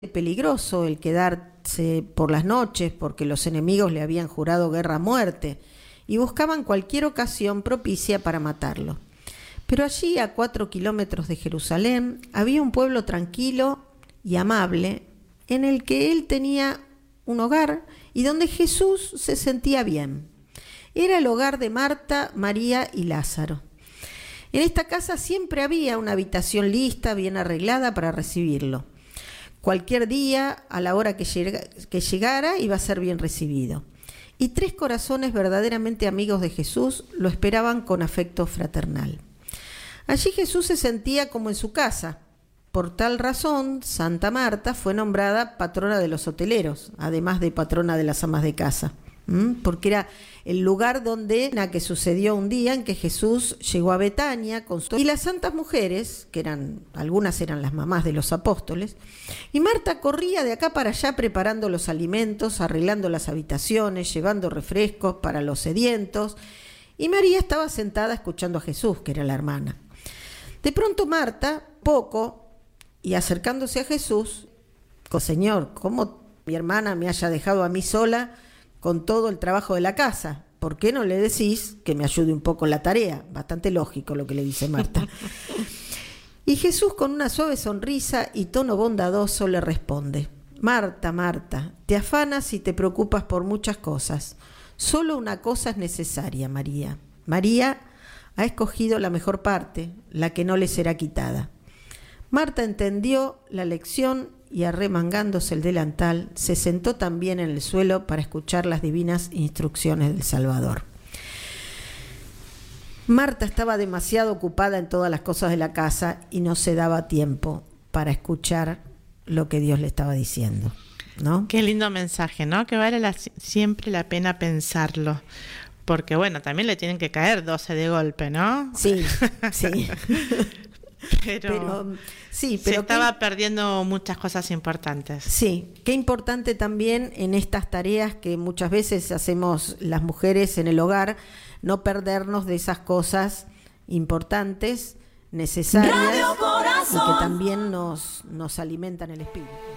peligroso el quedarse por las noches porque los enemigos le habían jurado guerra a muerte y buscaban cualquier ocasión propicia para matarlo. Pero allí, a 4 kilómetros de Jerusalén, había un pueblo tranquilo y amable en el que él tenía un hogar y donde Jesús se sentía bien. Era el hogar de Marta, María y Lázaro. En esta casa siempre había una habitación lista, bien arreglada para recibirlo. Cualquier día, a la hora que llegara, iba a ser bien recibido. Y 3 corazones verdaderamente amigos de Jesús lo esperaban con afecto fraternal. Allí Jesús se sentía como en su casa. Por tal razón, Santa Marta fue nombrada patrona de los hoteleros, además de patrona de las amas de casa, porque era el lugar donde que sucedió un día en que Jesús llegó a Betania y las santas mujeres, que algunas eran las mamás de los apóstoles, y Marta corría de acá para allá preparando los alimentos, arreglando las habitaciones, llevando refrescos para los sedientos, y María estaba sentada escuchando a Jesús, que era la hermana. De pronto Marta, y acercándose a Jesús, dijo: Señor, ¿cómo mi hermana me haya dejado a mí sola con todo el trabajo de la casa? ¿Por qué no le decís que me ayude un poco en la tarea? Bastante lógico lo que le dice Marta. Y Jesús, con una suave sonrisa y tono bondadoso, le responde: Marta, Marta, te afanas y te preocupas por muchas cosas. Solo una cosa es necesaria, María. María ha escogido la mejor parte, la que no le será quitada. Marta entendió la lección y, arremangándose el delantal, se sentó también en el suelo para escuchar las divinas instrucciones del Salvador. Marta estaba demasiado ocupada en todas las cosas de la casa y no se daba tiempo para escuchar lo que Dios le estaba diciendo, ¿no? Qué lindo mensaje, ¿no? Que vale siempre la pena pensarlo. Porque bueno, también le tienen que caer 12 de golpe, ¿no? Sí, sí. Pero se estaba perdiendo muchas cosas importantes. Sí, qué importante también en estas tareas que muchas veces hacemos las mujeres en el hogar, no perdernos de esas cosas importantes, necesarias y que también nos alimentan el espíritu.